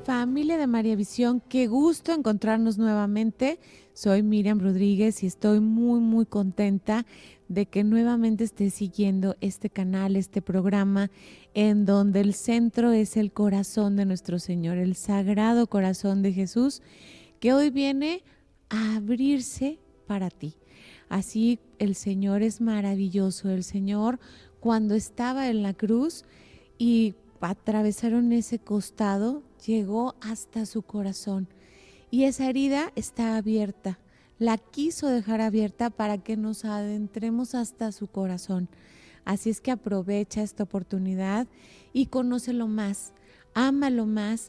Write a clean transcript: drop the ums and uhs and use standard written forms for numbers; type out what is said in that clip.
Familia de María Visión, qué gusto encontrarnos nuevamente. Soy Miriam Rodríguez y estoy muy contenta de que nuevamente estés siguiendo este canal, este programa, en donde el centro es el corazón de nuestro Señor, el Sagrado Corazón de Jesús, que hoy viene a abrirse para ti. Así el Señor es maravilloso. El Señor, cuando estaba en la cruz y atravesaron ese costado, llegó hasta su corazón y esa herida está abierta. La quiso dejar abierta para que nos adentremos hasta su corazón. Así es que aprovecha esta oportunidad y conócelo más, ámalo más